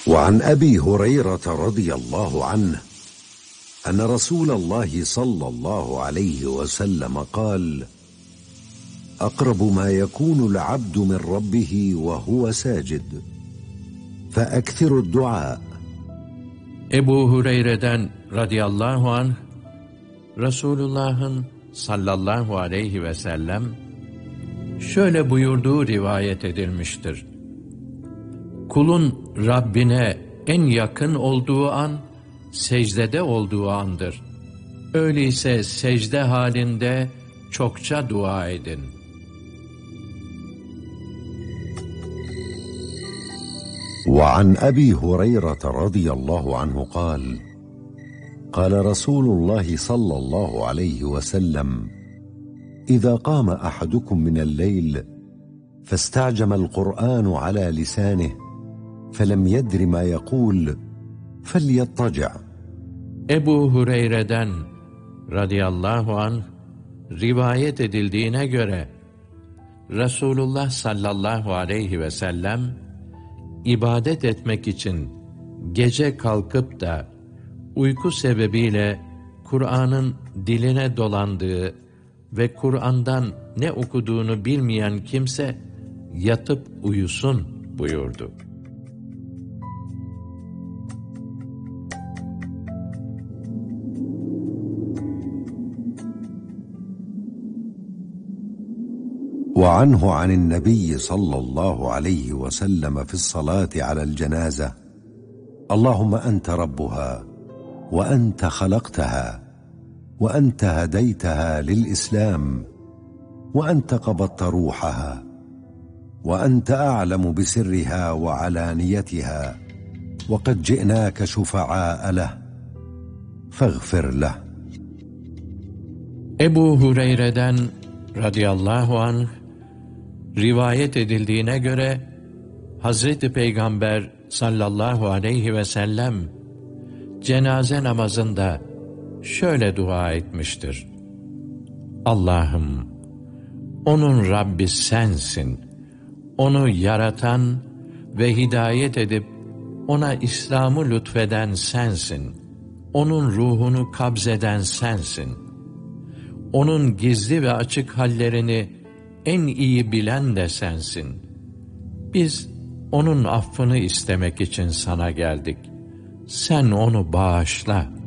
وعن أبي هريرة رضي الله عنه أن رسول الله صلى الله عليه وسلم قال: أقرب ما يكون العبد من ربه وهو ساجد فأكثر الدعاء. Ebu Hureyre'den radıyallahu anh, Resulullah'ın sallallahu aleyhi ve sellem şöyle buyurduğu rivayet edilmiştir: Kulun Rabbine en yakın olduğu an, secdede olduğu andır. Öyleyse secde halinde çokça dua edin. وعن أبي هريرة رضي الله عنه قال: قال رسول الله صلى الله عليه وسلم: إذا قام أحدكم من الليل فاستعجم القرآن على لسانه فلم يدر ما يقول فليضطجع. Ebu Hureyre'den radıyallahu anh rivayet edildiğine göre Resulullah sallallahu aleyhi ve sellem ibadet etmek için gece kalkıp da uyku sebebiyle Kur'an'ın diline dolandığı ve Kur'an'dan ne okuduğunu bilmeyen kimse yatıp uyusun buyurdu. وعنه عن النبي صلى الله عليه وسلم في الصلاة على الجنازة: اللهم أنت ربها وأنت خلقتها وأنت هديتها للإسلام وأنت قبضت روحها وأنت أعلم بسرها وعلانيتها وقد جئناك شفعاء له فاغفر له. Ebu Hureyre'den radıyallahu anh rivayet edildiğine göre Hazreti Peygamber sallallahu aleyhi ve sellem cenaze namazında şöyle dua etmiştir: Allah'ım, onun Rabbi sensin, onu yaratan ve hidayet edip ona İslam'ı lütfeden sensin, onun ruhunu kabzeden sensin, onun gizli ve açık hallerini en iyi bilen de sensin. Biz onun affını istemek için sana geldik. Sen onu bağışla.